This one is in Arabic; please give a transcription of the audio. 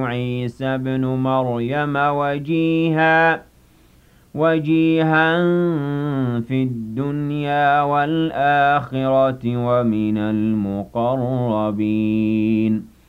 عيسى ابن مريم وجيها في الدنيا والآخرة ومن المقربين